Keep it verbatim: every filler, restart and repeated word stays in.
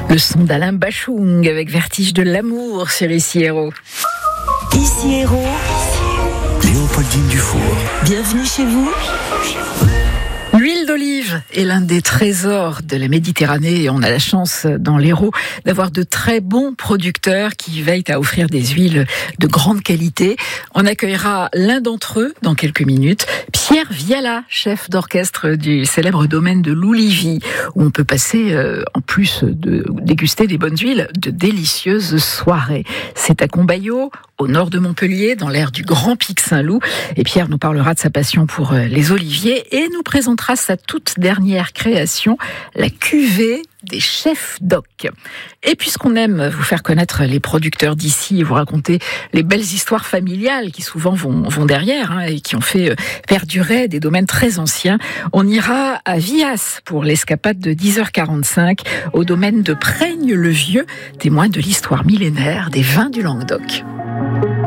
Le son d'Alain Bachung avec Vertige de l'amour sur Ici Héros. Ici Héros, Léopoldine Dufour. Bienvenue chez vous. L'huile d'olive est l'un des trésors de la Méditerranée et on a la chance dans l'Hérault d'avoir de très bons producteurs qui veillent à offrir des huiles de grande qualité. On accueillera l'un d'entre eux dans quelques minutes, Pierre Viala, chef d'orchestre du célèbre domaine de l'Oulivie, où on peut passer, euh, en plus de déguster des bonnes huiles, de délicieuses soirées. C'est à Combaillot, au nord de Montpellier, dans l'aire du Grand Pic Saint-Loup. Et Pierre nous parlera de sa passion pour les oliviers et nous présentera sa toute dernière création, la cuvée des chefs d'oc. Et puisqu'on aime vous faire connaître les producteurs d'ici et vous raconter les belles histoires familiales qui souvent vont, vont derrière hein, et qui ont fait perdurer des domaines très anciens, on ira à Vias pour l'escapade de dix heures quarante-cinq au domaine de Preigne-le-Vieux, témoin de l'histoire millénaire des vins du Languedoc.